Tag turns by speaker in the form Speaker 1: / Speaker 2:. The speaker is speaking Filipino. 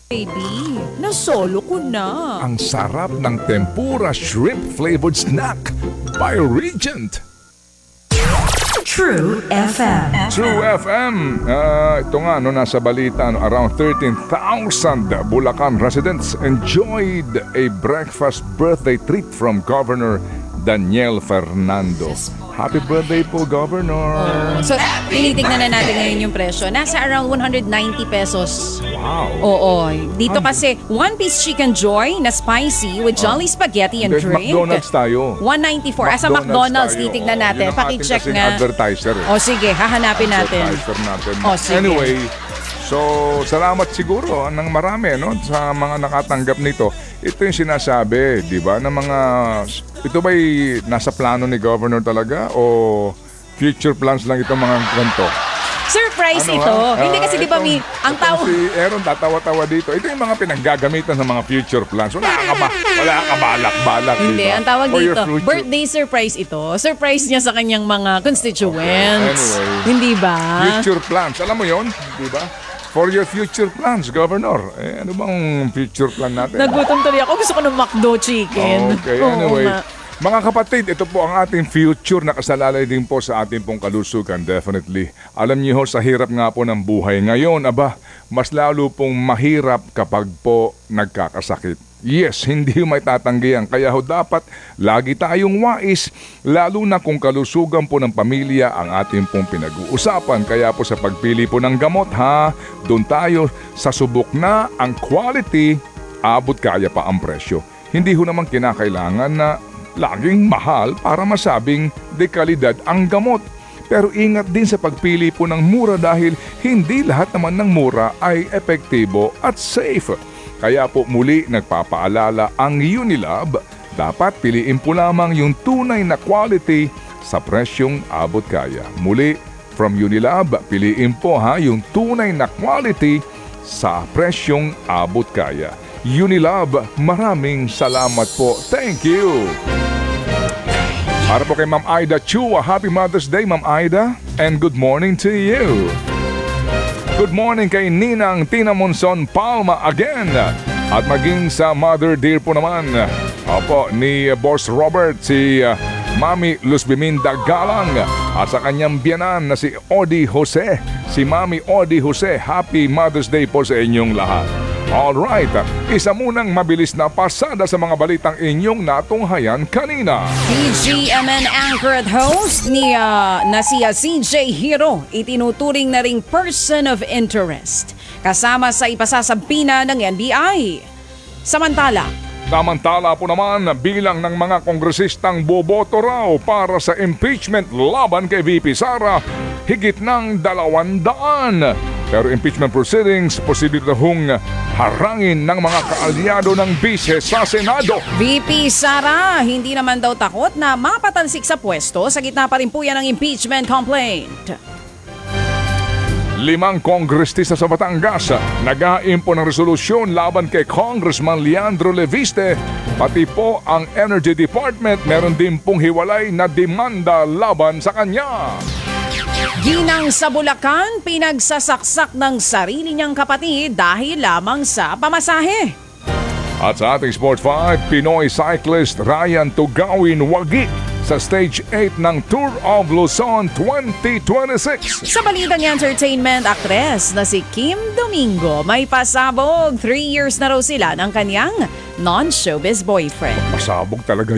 Speaker 1: Baby, nasolo ko na.
Speaker 2: Ang sarap ng tempura shrimp-flavored snack by Regent.
Speaker 3: True FM.
Speaker 2: True FM. Ito nga, nasa balita, around 13,000 Bulacan residents enjoyed a breakfast birthday treat from Governor Daniel Fernando. Happy birthday po, Governor.
Speaker 1: So, tinitignan na natin ngayon yung presyo. Nasa around 190 pesos.
Speaker 2: Wow.
Speaker 1: Oo. Dito kasi, one-piece chicken joy na spicy with jolly spaghetti and
Speaker 2: There's
Speaker 1: drink.
Speaker 2: McDonald's tayo.
Speaker 1: 194. Sa McDonald's,
Speaker 2: tayo.
Speaker 1: titignan natin.
Speaker 2: Yun ang ating
Speaker 1: Paki-check
Speaker 2: kasing
Speaker 1: nga.
Speaker 2: advertiser.
Speaker 1: O sige, hahanapin natin.
Speaker 2: Advertiser natin.
Speaker 1: O, sige.
Speaker 2: Anyway, so salamat siguro ng marami sa mga nakatanggap nito. Ito yung sinasabi, di ba, ng mga... Ito ba'y nasa plano ni Governor talaga o future plans lang itong mga ganito?
Speaker 1: Surprise ito. Hindi kasi di ba ang tao...
Speaker 2: Si Aaron tatawa-tawa dito. Ito yung mga pinaggagamitan ng mga future plans. Wala ka balak-balak.
Speaker 1: Hindi,
Speaker 2: diba?
Speaker 1: ang tawag
Speaker 2: For your
Speaker 1: dito,
Speaker 2: future-
Speaker 1: birthday surprise ito. Surprise niya sa kanyang mga constituents.
Speaker 2: Anyway.
Speaker 1: Hindi ba?
Speaker 2: Future plans. Alam mo yon, di ba? For your future plans, Governor. Ano bang future plan natin?
Speaker 1: Nagutom tuloy ako. Gusto ko ng McDo chicken.
Speaker 2: Okay,
Speaker 1: Oo
Speaker 2: anyway.
Speaker 1: nga.
Speaker 2: Mga kapatid, ito po ang ating future na kasalalay din po sa ating pong kalusugan, definitely. Alam niyo ho, sa hirap nga po ng buhay ngayon, mas lalo pong mahirap kapag po nagkakasakit. Yes, hindi may tatanggihan. Kaya ho dapat lagi tayong wais, lalo na kung kalusugan po ng pamilya ang ating pong pinag-uusapan. Kaya po sa pagpili po ng gamot doon tayo sa subok na ang quality, abot kaya pa ang presyo. Hindi ho naman kinakailangan na laging mahal para masabing dekalidad ang gamot. Pero ingat din sa pagpili po ng mura dahil hindi lahat naman ng mura ay epektibo at safe. Kaya po muli nagpapaalala ang Unilab, dapat piliin po lamang yung tunay na quality sa presyong abot kaya. Muli, from Unilab, piliin po yung tunay na quality sa presyong abot kaya. Unilab, maraming salamat po. Thank you! Para po kay Ma'am Aida Chua, Happy Mother's Day, Ma'am Aida, and good morning to you. Good morning kay Ninang Tina Monson Palma again. At maging sa Mother Dear po naman, ni Boss Robert, si Mami Luz Biminda Galang, at sa kanyang biyanan na si Odi Jose, si Mami Odi Jose. Happy Mother's Day po sa inyong lahat. Alright, isa munang mabilis na pasada sa mga balitang inyong natunghayan kanina.
Speaker 1: PGMN anchor at host na si CJ Hiro, itinuturing na ring person of interest, kasama sa ipasasampina ng NBI. Samantala po naman, bilang ng mga kongresistang boboto raw para sa impeachment laban kay VP Sara, higit ng 200. Pero impeachment proceedings, posible hong harangin ng mga kaalyado ng bise sa Senado. VP Sara, hindi naman daw takot na mapatalsik sa pwesto sa gitna pa rin po yan ng impeachment complaint.
Speaker 2: 5 kongresista sa Batangas nag-aim po ng resolusyon laban kay Congressman Leandro Leviste. Pati po ang Energy Department meron din pong hiwalay na demanda laban sa kanya.
Speaker 1: Ginang sa Bulacan, pinagsasaksak ng sarili niyang kapatid dahil lamang sa pamasahe.
Speaker 2: At sa ating Sport 5, Pinoy cyclist Ryan Tugawin wagi sa Stage 8 ng Tour of Luzon 2026.
Speaker 1: Sa balitang entertainment, aktres na si Kim Domingo may pasabog. 3 years na raw sila ng kanyang non-showbiz boyfriend.
Speaker 2: Pasabog talaga